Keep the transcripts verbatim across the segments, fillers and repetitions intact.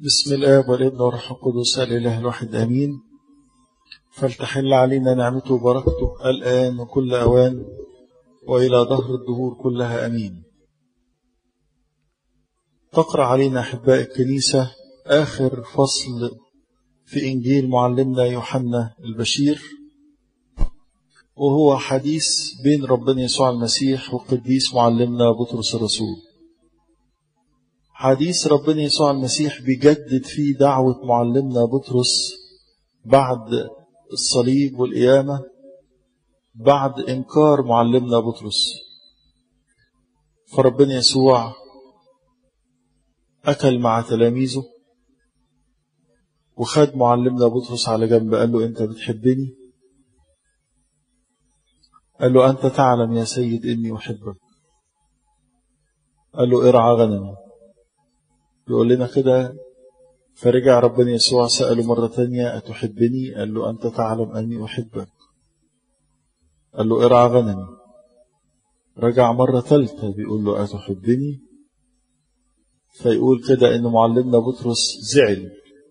بسم الآب والابن والروح القدس الإله الواحد آمين. فلتحل علينا نعمته وبركته الآن وكل أوان وإلى ظهر الدهور كلها آمين. تقرأ علينا أحباء الكنيسة آخر فصل في إنجيل معلمنا يوحنا البشير، وهو حديث بين ربنا يسوع المسيح وقديس معلمنا بطرس الرسول. حديث ربنا يسوع المسيح بيجدد فيه دعوة معلمنا بطرس بعد الصليب والقيامة، بعد إنكار معلمنا بطرس. فربنا يسوع أكل مع تلاميذه وخد معلمنا بطرس على جنب، قال له: أنت بتحبني؟ قال له: أنت تعلم يا سيد إني أحبك. قال له: ارعى غنمي. يقول لنا كده: فرجع ربنا يسوع سأله مرة تانية: أتحبني؟ قال له: أنت تعلم أني أحبك. قال له: ارعى غنمي. رجع مرة ثالثة بيقول له: أتحبني؟ فيقول كده إن معلمنا بطرس زعل،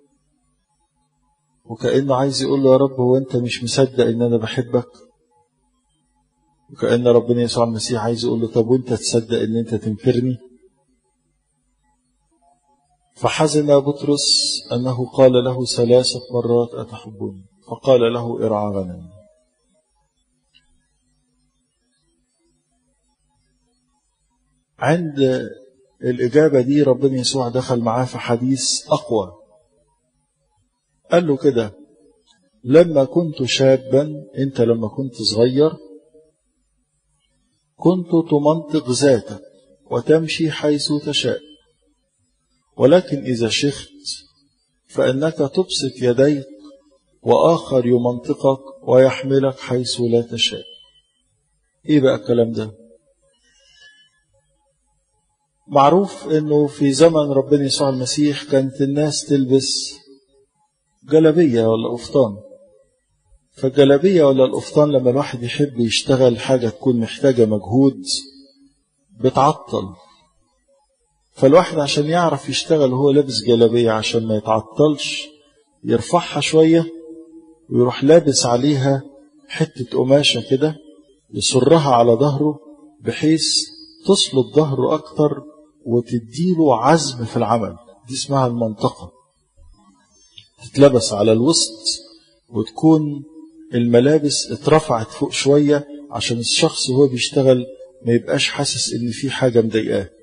وكأنه عايز يقول له: يا رب، هو أنت مش مصدق إن أنا بحبك؟ وكأن ربنا يسوع المسيح عايز يقول له: طب وأنت تصدق إن أنت تنكرني؟ فحزن بطرس أنه قال له ثلاثة مرات: أتحبني؟ فقال له: ارعى غنمي. عند الإجابة دي ربنا يسوع دخل معاه في حديث أقوى. قال له كده: لما كنت شابا، أنت لما كنت صغير، كنت تمنطق ذاتك وتمشي حيث تشاء، ولكن إذا شخت فإنك تبسط يديك وآخر يمنطقك ويحملك حيث لا تشاء. إيه بقى الكلام ده؟ معروف إنه في زمن ربنا يسوع المسيح كانت الناس تلبس جلابية ولا قفطان. فالجلابية ولا القفطان لما الواحد يحب يشتغل حاجة تكون محتاجة مجهود بتعطل. فالواحد عشان يعرف يشتغل وهو لابس جلابية عشان ما يتعطلش، يرفعها شوية ويروح لابس عليها حتة قماشة كده يسرها على ظهره بحيث تصلب ظهره أكتر وتديله عزم في العمل. دي اسمها المنطقة، تتلبس على الوسط وتكون الملابس اترفعت فوق شوية عشان الشخص وهو بيشتغل ما يبقاش حاسس ان في حاجة مضايقاه.